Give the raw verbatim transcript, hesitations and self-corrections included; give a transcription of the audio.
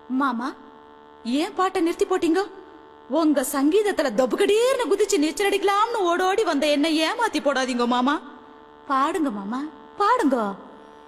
மாமா, ஏன் பாட்டை நிறுத்தி போட்டீங்க? உங்க சங்கீதத்துல தொபுகடீர்னு குதிச்சு நீச்சல் அடிக்கலாம்னு ஓடோடி வந்த என்ன ஏமாத்தி போடாதீங்க மாமா. பாடுங்க மாமா, பாடுங்க.